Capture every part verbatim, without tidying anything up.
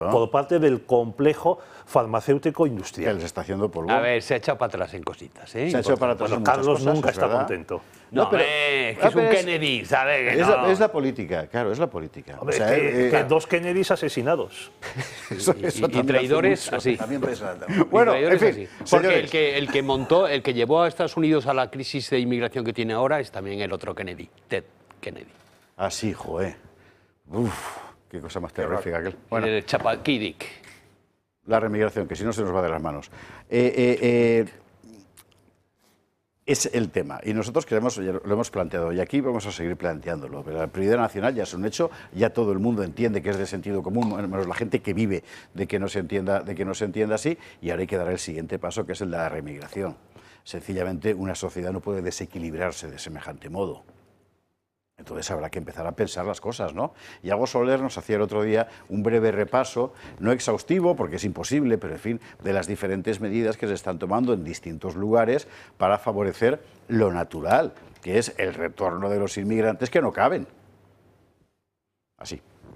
por parte del complejo farmacéutico industrial. Que les está haciendo polvo. A ver, se ha echado para atrás en cositas, ¿eh? Se ha echado para atrás Bueno, en muchas Carlos cosas, nunca es está verdad. contento. No, No, pero- hombre, es que ah, es un pero es- Kennedy, ¿sabes? Que Es, no. la, es la política, claro, es la política. Hombre, O sea, que, eh, que eh, dos Kennedys asesinados. eso- Y- eso y, y también traidores hace mucho. así. También pesa. Bueno, Y en traidores fin, así. Porque señores. el que, el que montó, el que llevó a Estados Unidos a la crisis de inmigración que tiene ahora es también el otro Kennedy, Ted Kennedy. Ah, sí, joder. Uf, qué cosa más terrorífica aquel. Bueno. Bueno, El Chapalquidic. la remigración, que si no se nos va de las manos. Eh, eh, eh, es el tema. Y nosotros queremos, ya lo hemos planteado, y aquí vamos a seguir planteándolo. Pero la prioridad nacional ya es un hecho, ya todo el mundo entiende que es de sentido común, menos la gente que vive de que no se entienda, de que no se entienda así, y ahora hay que dar el siguiente paso, que es el de la remigración. Sencillamente, una sociedad no puede desequilibrarse de semejante modo. Entonces habrá que empezar a pensar las cosas, ¿no? Y Iago Soler nos hacía el otro día un breve repaso, no exhaustivo, porque es imposible, pero en fin, de las diferentes medidas que se están tomando en distintos lugares para favorecer lo natural, que es el retorno de los inmigrantes que no caben. Así.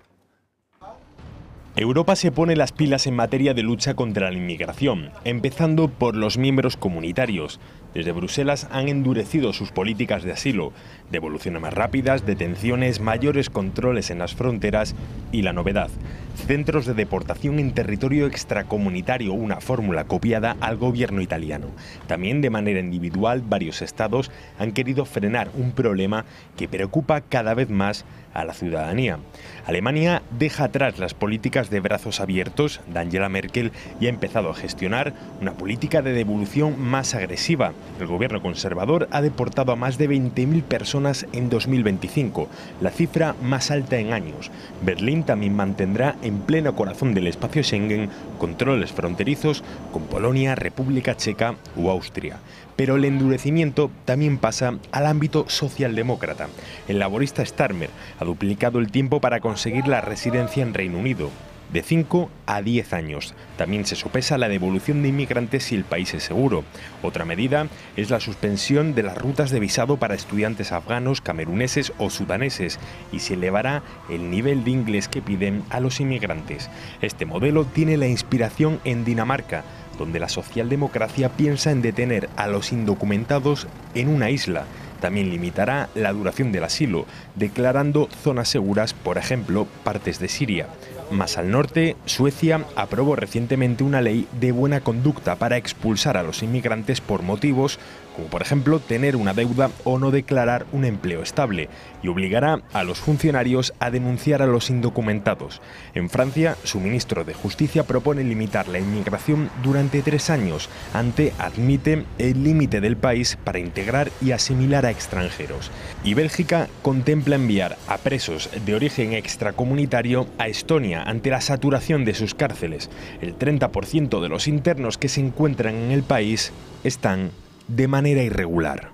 Europa se pone las pilas en materia de lucha contra la inmigración, empezando por los miembros comunitarios. Desde Bruselas han endurecido sus políticas de asilo, devoluciones más rápidas, detenciones, mayores controles en las fronteras y la novedad, centros de deportación en territorio extracomunitario, una fórmula copiada al gobierno italiano. También de manera individual varios estados han querido frenar un problema que preocupa cada vez más a la ciudadanía. Alemania deja atrás las políticas de brazos abiertos de Angela Merkel y ha empezado a gestionar una política de devolución más agresiva. El gobierno conservador ha deportado a más de veinte mil personas en dos mil veinticinco, la cifra más alta en años. Berlín también mantendrá en pleno corazón del espacio Schengen controles fronterizos con Polonia, República Checa o Austria. Pero el endurecimiento también pasa al ámbito socialdemócrata. El laborista Starmer ha duplicado el tiempo para conseguir la residencia en Reino Unido, de cinco a diez años. También se sopesa la devolución de inmigrantes si el país es seguro. Otra medida es la suspensión de las rutas de visado para estudiantes afganos, cameruneses o sudaneses, y se elevará el nivel de inglés que piden a los inmigrantes. Este modelo tiene la inspiración en Dinamarca, donde la socialdemocracia piensa en detener a los indocumentados en una isla. También limitará la duración del asilo, declarando zonas seguras, por ejemplo, partes de Siria. Más al norte, Suecia aprobó recientemente una ley de buena conducta para expulsar a los inmigrantes por motivos como por ejemplo tener una deuda o no declarar un empleo estable, y obligará a los funcionarios a denunciar a los indocumentados. En Francia, su ministro de Justicia propone limitar la inmigración durante tres años, ante admite el límite del país para integrar y asimilar a extranjeros. Y Bélgica contempla enviar a presos de origen extracomunitario a Estonia ante la saturación de sus cárceles. El treinta por ciento de los internos que se encuentran en el país están de manera irregular.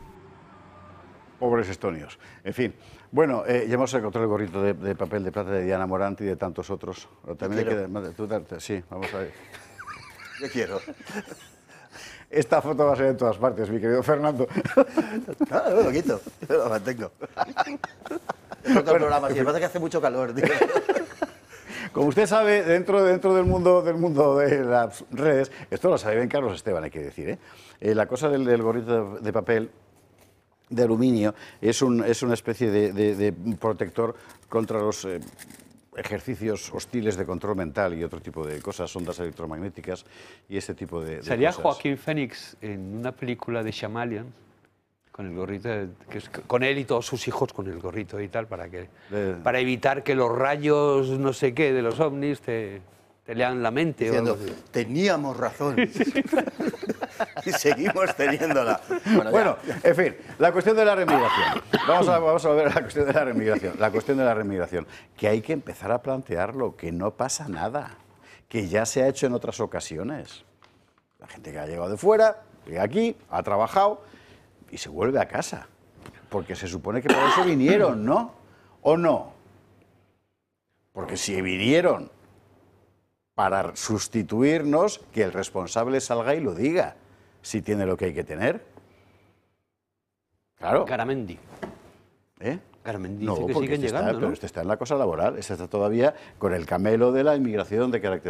Pobres estonios. En fin. Bueno, eh, ya hemos encontrado el gorrito de, de papel de plata de Diana Morant y de tantos otros. Pero también hay que... Tú, sí, vamos a ver. Yo quiero. Esta foto va a ser en todas partes, mi querido Fernando. Ah, no, lo quito. Yo lo mantengo. Es otro programa, tío. Pasa que hace mucho calor, tío. Como usted sabe, dentro, dentro del, mundo, del mundo de las redes, esto lo sabe bien Carlos Esteban, hay que decir, ¿eh? Eh, la cosa del, del gorrito de, de papel de aluminio es, un, es una especie de, de, de protector contra los eh, ejercicios hostiles de control mental y otro tipo de cosas, ondas electromagnéticas y este tipo de, de ¿Sería cosas. Joaquín Phoenix en una película de Shyamalan? Con el gorrito, de, que es, con él y todos sus hijos con el gorrito y tal, para, que, de... para evitar que los rayos no sé qué de los ovnis te, te lean la mente. Diciendo, o algo así. teníamos razón. Y seguimos teniéndola. Bueno, Bueno, en fin, la cuestión de la remigración. Vamos a, vamos a ver la cuestión de la remigración. La cuestión de la remigración, que hay que empezar a plantearlo, que no pasa nada, que ya se ha hecho en otras ocasiones. La gente que ha llegado de fuera, llega aquí, ha trabajado y se vuelve a casa, porque se supone que por eso vinieron, ¿no? ¿O no? Porque si vinieron para sustituirnos, que el responsable salga y lo diga, si tiene lo que hay que tener. Claro. Garamendi. ¿Eh? Carmen dice No, que porque siguen este está, llegando, pero ¿no? este está en la cosa laboral, este está todavía con el camelo de la inmigración de carácter